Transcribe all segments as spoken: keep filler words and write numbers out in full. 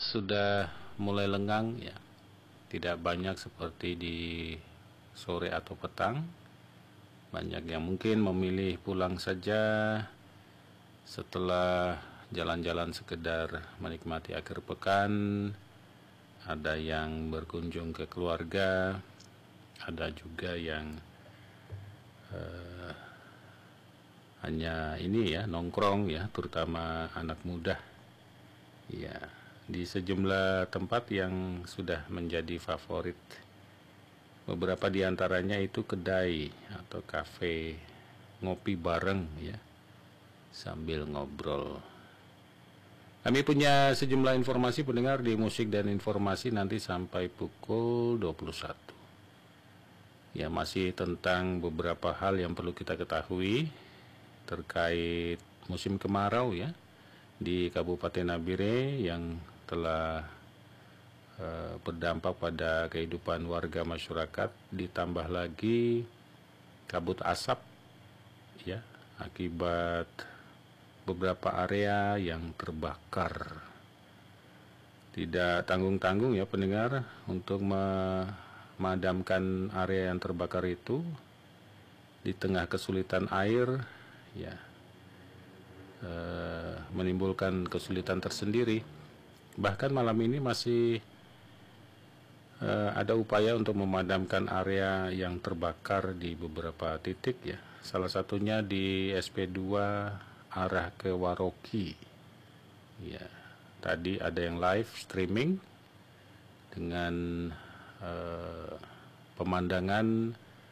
sudah mulai lengang ya, tidak banyak seperti di sore atau petang. Banyak yang mungkin memilih pulang saja setelah jalan-jalan sekedar menikmati akhir pekan. Ada yang berkunjung ke keluarga, ada juga yang uh, hanya ini ya, nongkrong ya, terutama anak muda ya, di sejumlah tempat yang sudah menjadi favorit. Beberapa di antaranya itu kedai atau kafe ngopi bareng ya, sambil ngobrol. Kami punya sejumlah informasi pendengar di musik dan informasi nanti sampai pukul dua puluh satu. Ya, masih tentang beberapa hal yang perlu kita ketahui terkait musim kemarau ya di Kabupaten Nabire yang telah uh, berdampak pada kehidupan warga masyarakat, ditambah lagi kabut asap ya akibat beberapa area yang terbakar. Tidak tanggung-tanggung ya pendengar untuk memadamkan area yang terbakar itu di tengah kesulitan air ya, e, menimbulkan kesulitan tersendiri. Bahkan malam ini masih e, ada upaya untuk memadamkan area yang terbakar di beberapa titik ya. Salah satunya di S P dua arah ke Waroki ya. Tadi ada yang live streaming dengan uh, pemandangan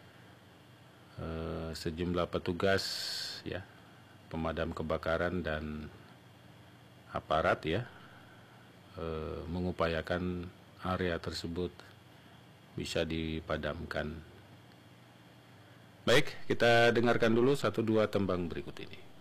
uh, sejumlah petugas ya, pemadam kebakaran dan aparat ya, uh, mengupayakan area tersebut bisa dipadamkan. Baik, kita dengarkan dulu satu dua tembang berikut ini.